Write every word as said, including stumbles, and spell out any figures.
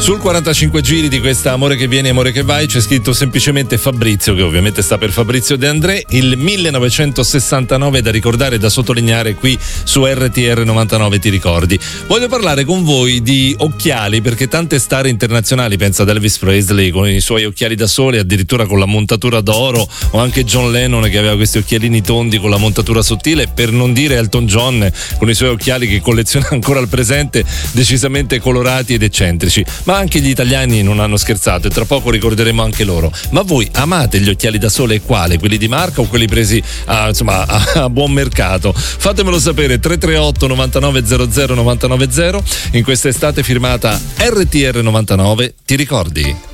Sul quarantacinque giri di questa Amore che vieni, amore che vai c'è scritto semplicemente Fabrizio, che ovviamente sta per Fabrizio De André. Il millenovecentosessantanove da ricordare, da sottolineare qui su R T R novantanove, ti ricordi? Voglio parlare con voi di occhiali, perché tante star internazionali, pensa ad Elvis Presley con i suoi occhiali da sole, addirittura con la montatura d'oro, o anche John Lennon che aveva questi occhialini tondi con la montatura sottile, per non dire Elton John con i suoi occhiali che colleziona ancora al presente, decisamente colorati ed eccentrici. Ma anche gli italiani non hanno scherzato e tra poco ricorderemo anche loro. Ma voi amate gli occhiali da sole e quale? Quelli di marca o quelli presi a, insomma, a, a buon mercato? Fatemelo sapere. Tre tre otto novantanove zero zero novantanove zero. In questa estate firmata R T R novantanove, ti ricordi?